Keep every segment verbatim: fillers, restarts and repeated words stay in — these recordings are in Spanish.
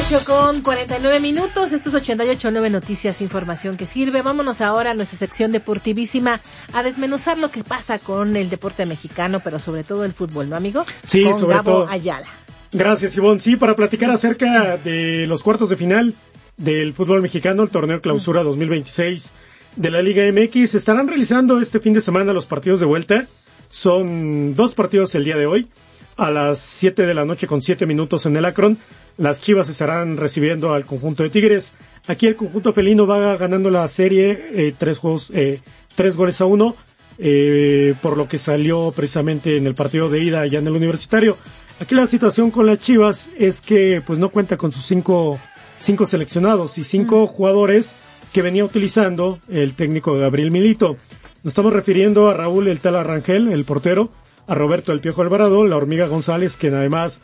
ocho con cuarenta y nueve minutos, esto es ochenta y ocho punto nueve Noticias, información que sirve. Vámonos ahora a nuestra sección deportivísima a desmenuzar lo que pasa con el deporte mexicano, pero sobre todo el fútbol, ¿no, amigo? Sí, con sobre Gabo todo. Ayala. Gracias, Ivonne. Sí, para platicar acerca de los cuartos de final del fútbol mexicano, el torneo Clausura dos mil veintiséis de la Liga M X, se estarán realizando este fin de semana los partidos de vuelta. Son dos partidos el día de hoy, a las siete de la noche con siete minutos en el Akron. Las Chivas estarán recibiendo al conjunto de Tigres. Aquí el conjunto felino va ganando la serie eh, tres juegos, eh, tres goles a uno, eh, por lo que salió precisamente en el partido de ida allá en el Universitario. Aquí la situación con las Chivas es que pues no cuenta con sus cinco, cinco seleccionados y cinco mm. jugadores que venía utilizando el técnico Gabriel Milito. Nos estamos refiriendo a Raúl el Tala Rangel, el portero, a Roberto el Piojo Alvarado, la Hormiga González, quien además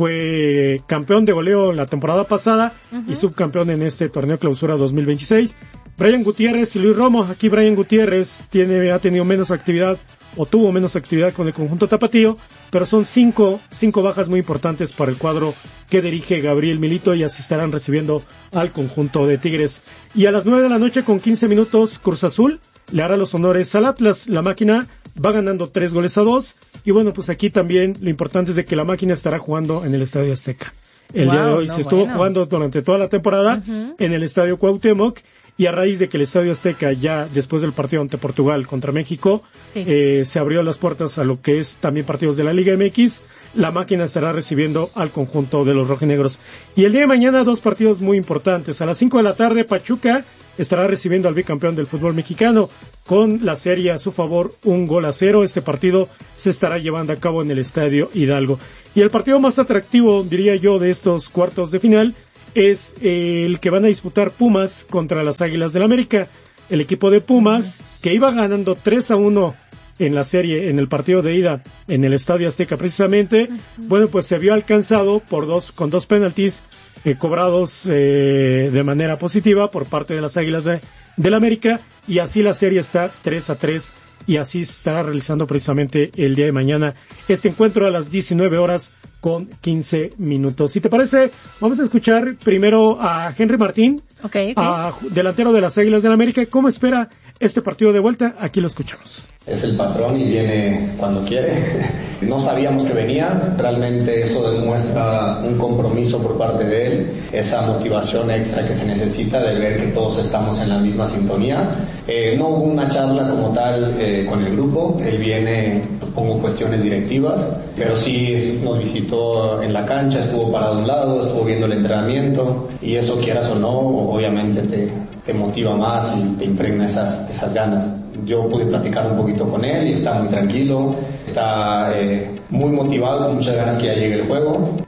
fue campeón de goleo la temporada pasada uh-huh. y subcampeón en este torneo Clausura dos mil veintiséis. Brian Gutiérrez y Luis Romo. Aquí Brian Gutiérrez tiene, ha tenido menos actividad o tuvo menos actividad con el conjunto tapatío, pero son cinco, cinco bajas muy importantes para el cuadro que dirige Gabriel Milito y así estarán recibiendo al conjunto de Tigres. Y a las nueve de la noche con quince minutos Cruz Azul le hará los honores al Atlas. La máquina va ganando tres goles a dos y bueno, pues aquí también lo importante es de que la máquina estará jugando en el Estadio Azteca. El wow, día de hoy no, se estuvo bueno. jugando durante toda la temporada uh-huh. en el Estadio Cuauhtémoc. Y a raíz de que el Estadio Azteca ya después del partido ante Portugal contra México sí. eh, se abrió las puertas a lo que es también partidos de la Liga M X, la máquina estará recibiendo al conjunto de los rojinegros. Y el día de mañana dos partidos muy importantes. A las cinco de la tarde Pachuca estará recibiendo al bicampeón del fútbol mexicano con la serie a su favor, un gol a cero. Este partido se estará llevando a cabo en el Estadio Hidalgo. Y el partido más atractivo, diría yo, de estos cuartos de final es el que van a disputar Pumas contra las Águilas del América. El equipo de Pumas, que iba ganando tres a uno en la serie, en el partido de ida, en el Estadio Azteca precisamente, uh-huh. bueno, pues se vio alcanzado por dos, con dos penaltis eh, cobrados eh, de manera positiva por parte de las Águilas de, del América, y así la serie está tres a tres, y así se estará realizando precisamente el día de mañana este encuentro a las diecinueve horas con quince minutos. Si te parece, vamos a escuchar primero a Henry Martín, okay, okay. A, delantero de las Águilas del América. ¿Cómo espera este partido de vuelta? Aquí lo escuchamos. Es el patrón y viene cuando quiere. No sabíamos que venía, realmente eso demuestra un compromiso por parte de él, esa motivación extra que se necesita de ver que todos estamos en la misma sintonía. Eh, no hubo una charla como tal eh, con el grupo, él viene, pongo cuestiones directivas, pero sí nos visitó en la cancha, estuvo parado a un lado, estuvo viendo el entrenamiento y eso, quieras o no, obviamente te, te motiva más y te impregna esas, esas ganas. Yo pude platicar un poquito con él y está muy tranquilo, está eh, muy motivado, con muchas ganas que ya llegue el juego.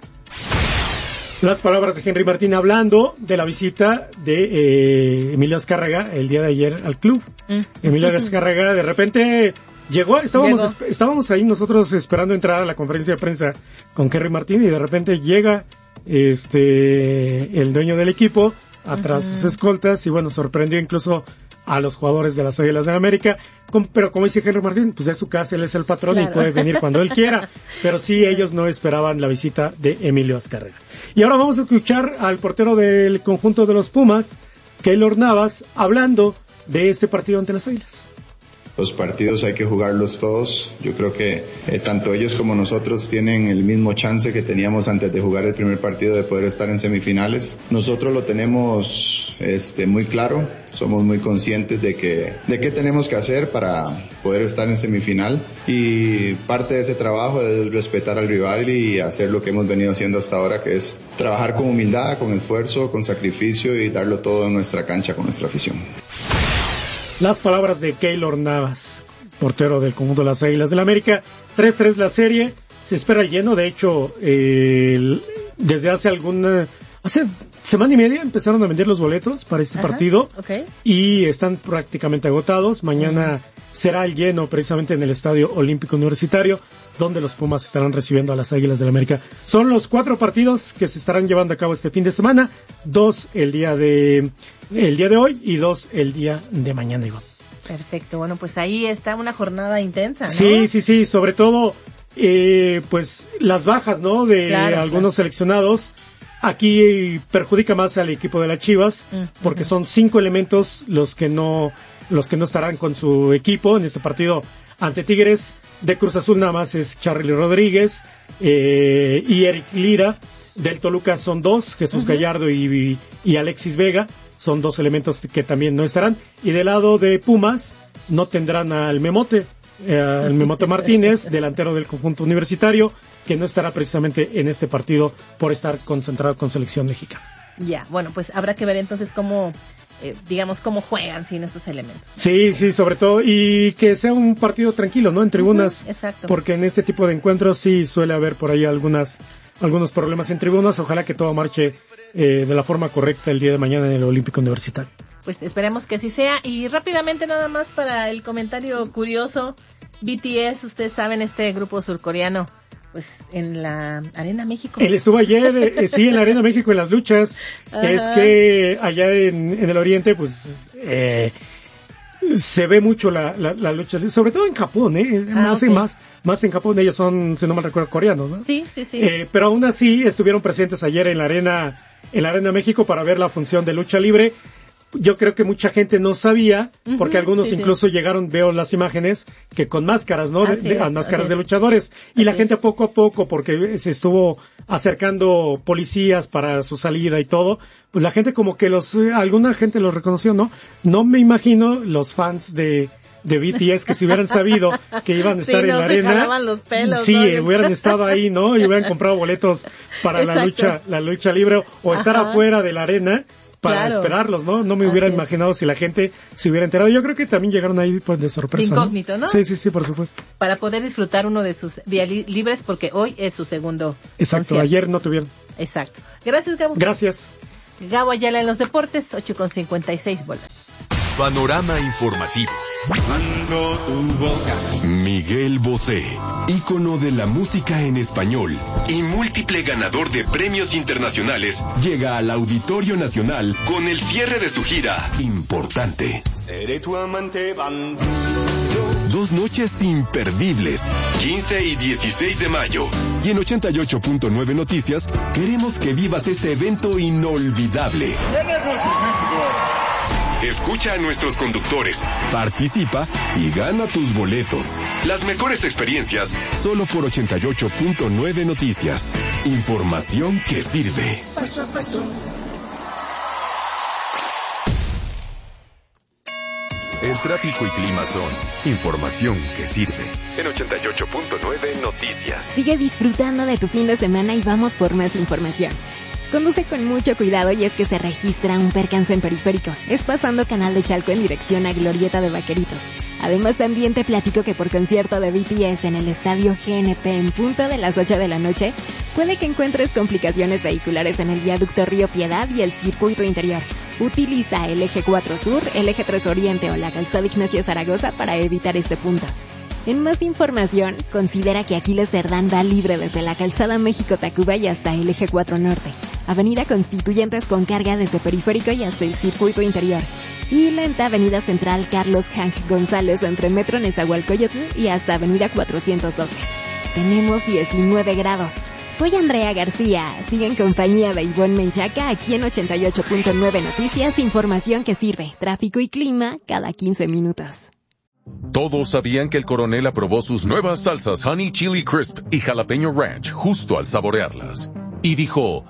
Las palabras de Henry Martín hablando de la visita de eh, Emilio Azcárraga el día de ayer al club. Mm. Emilio Azcárraga de repente llegó, estábamos, Llegó. estábamos ahí nosotros esperando entrar a la conferencia de prensa con Henry Martín y de repente llega este el dueño del equipo atrás uh-huh. sus escoltas y bueno, sorprendió incluso a los jugadores de las Águilas de América, con, pero como dice Henry Martín, pues es su casa, él es el patrón claro. y puede venir cuando él quiera, pero sí ellos no esperaban la visita de Emilio Azcárraga. Y ahora vamos a escuchar al portero del conjunto de los Pumas, Keylor Navas, hablando de este partido ante las Águilas. Los partidos hay que jugarlos todos. Yo creo que eh, tanto ellos como nosotros tienen el mismo chance que teníamos antes de jugar el primer partido de poder estar en semifinales. Nosotros lo tenemos este, muy claro. Somos muy conscientes de que de qué tenemos que hacer para poder estar en semifinal. Y parte de ese trabajo es respetar al rival y hacer lo que hemos venido haciendo hasta ahora, que es trabajar con humildad, con esfuerzo, con sacrificio y darlo todo en nuestra cancha con nuestra afición. Las palabras de Keylor Navas, portero del conjunto de las Águilas del América. tres tres la serie, se espera lleno. De hecho, eh, desde hace alguna, hace semana y media empezaron a vender los boletos para este Ajá, partido okay. y están prácticamente agotados. Mañana uh-huh. será el lleno precisamente en el Estadio Olímpico Universitario, donde los Pumas estarán recibiendo a las Águilas del América. Son los cuatro partidos que se estarán llevando a cabo este fin de semana, dos el día de el día de hoy y dos el día de mañana, Iván. Perfecto, bueno, pues ahí está una jornada intensa, ¿no? Sí, sí, sí, sobre todo, eh, pues las bajas, ¿no? De claro, algunos claro. seleccionados Aquí perjudica más al equipo de las Chivas, porque son cinco elementos los que no los que no estarán con su equipo en este partido ante Tigres. De Cruz Azul nada más es Charly Rodríguez eh, y Eric Lira. Del Toluca son dos, Jesús uh-huh. Gallardo y, y Alexis Vega. Son dos elementos que también no estarán. Y del lado de Pumas no tendrán al Memote, eh, al Memote Martínez, delantero del conjunto universitario, que no estará precisamente en este partido por estar concentrado con selección mexicana. Ya, bueno, pues habrá que ver entonces cómo, eh, digamos, cómo juegan sin estos elementos. Sí, sí, sobre todo, y que sea un partido tranquilo, ¿no? En tribunas, uh-huh, exacto. Porque en este tipo de encuentros sí suele haber por ahí algunas, algunos problemas en tribunas. Ojalá que todo marche eh, de la forma correcta el día de mañana en el Olímpico Universitario. Pues esperemos que así sea. Y rápidamente nada más para el comentario curioso, B T S, ustedes saben, este grupo surcoreano, pues en la Arena México. Él estuvo ayer, eh, sí, en la Arena México en las luchas. Ajá. Es que allá en, en el Oriente, pues, eh, se ve mucho la, la, la lucha, sobre todo en Japón, ¿eh? Ah, más okay. y más, más en Japón. Ellos son, si no mal recuerdo, coreanos, ¿no? Sí, sí, sí. Eh, pero aún así estuvieron presentes ayer en la Arena, en la Arena México para ver la función de lucha libre. Yo creo que mucha gente no sabía, porque uh-huh, algunos sí, incluso sí. llegaron, veo las imágenes, que con máscaras, ¿no? De, de, máscaras de luchadores. Y así la gente poco a poco, porque se estuvo acercando policías para su salida y todo, pues la gente como que los, alguna gente los reconoció, ¿no? No me imagino los fans de, de B T S que si hubieran sabido que iban a estar sí, en no la arena, los pelos, sí, ¿no? hubieran estado ahí, ¿no? Y hubieran comprado boletos para Exacto. la lucha, la lucha libre, o estar Ajá. afuera de la arena para claro. esperarlos, ¿no? No me hubiera Así imaginado es. si la gente se hubiera enterado. Yo creo que también llegaron ahí pues de sorpresa. Incógnito, ¿no? ¿no? Sí, sí, sí, por supuesto. Para poder disfrutar uno de sus días li- libres, porque hoy es su segundo Exacto, concierto. Ayer no tuvieron. Exacto. Gracias, Gabo. Gracias. Gabo Ayala en los deportes, ocho con cincuenta y seis bolas. Panorama informativo. Miguel Bosé, ícono de la música en español y múltiple ganador de premios internacionales, llega al Auditorio Nacional con el cierre de su gira Importante. Seré tu amante bandido. Dos noches imperdibles, quince y dieciséis de mayo. Y en ochenta y ocho punto nueve Noticias, queremos que vivas este evento inolvidable. Escucha a nuestros conductores, participa y gana tus boletos. Las mejores experiencias solo por ochenta y ocho punto nueve Noticias. Información que sirve. Paso a paso. El tráfico y clima son información que sirve. En ochenta y ocho punto nueve Noticias. Sigue disfrutando de tu fin de semana y vamos por más información. Conduce con mucho cuidado y es que se registra un percance en Periférico. Es pasando Canal de Chalco en dirección a Glorieta de Vaqueritos. Además también te platico que por concierto de B T S en el estadio G N P en punto de las ocho de la noche, puede que encuentres complicaciones vehiculares en el viaducto Río Piedad y el circuito interior. Utiliza el eje cuatro Sur, el eje tres Oriente o la calzada Ignacio Zaragoza para evitar este punto. En más información, considera que Aquiles Cerdán va libre desde la calzada México-Tacuba y hasta el eje cuatro Norte, avenida Constituyentes con carga desde Periférico y hasta el circuito interior, y lenta avenida Central Carlos Hank González entre Metro Nezahualcóyotl y hasta avenida cuatrocientos doce. Tenemos diecinueve grados. Soy Andrea García, sigue en compañía de Ivonne Menchaca aquí en ochenta y ocho punto nueve Noticias, información que sirve, tráfico y clima cada quince minutos. Todos sabían que el coronel aprobó sus nuevas salsas Honey Chili Crisp y Jalapeño Ranch justo al saborearlas. Y dijo,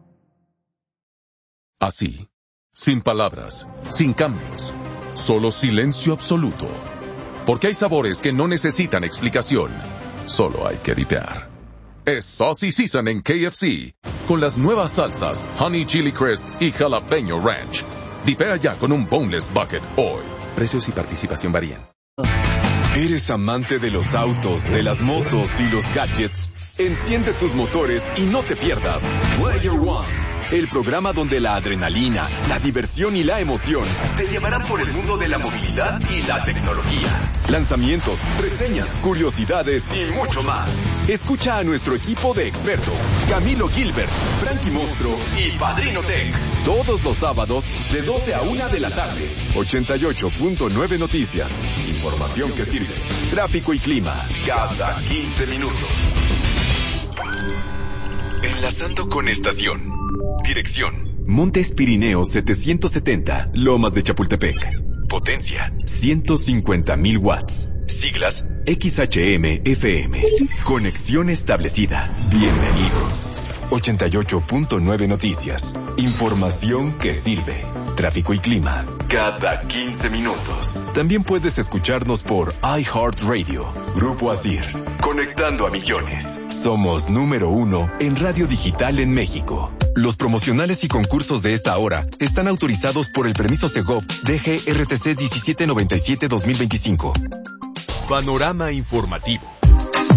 así, sin palabras, sin cambios, solo silencio absoluto. Porque hay sabores que no necesitan explicación, solo hay que dipear. Es Saucy Season en K F C, con las nuevas salsas Honey Chili Crisp y Jalapeño Ranch. Dipea ya con un Boneless Bucket hoy. Precios y participación varían. ¿Eres amante de los autos, de las motos y los gadgets? Enciende tus motores y no te pierdas Player One, el programa donde la adrenalina, la diversión y la emoción te llevarán por el mundo de la movilidad y la tecnología. Lanzamientos, reseñas, curiosidades y mucho más. Escucha a nuestro equipo de expertos, Camilo Gilbert, Frankie Monstro y Padrino Tech. Todos los sábados de doce a una de la tarde. ochenta y ocho punto nueve Noticias. Información que sirve. Tráfico y clima cada quince minutos. Enlazando con estación. Dirección: Montes Pirineos setecientos setenta, Lomas de Chapultepec. Potencia: ciento cincuenta mil watts. Siglas: X H M F M. Conexión establecida. Bienvenido. ochenta y ocho punto nueve Noticias. Información que sirve. Tráfico y clima cada quince minutos. También puedes escucharnos por iHeartRadio. Grupo Asir. Conectando a millones. Somos número uno en radio digital en México. Los promocionales y concursos de esta hora están autorizados por el permiso Segov D G R T C diecisiete noventa y siete dos mil veinticinco. Panorama informativo.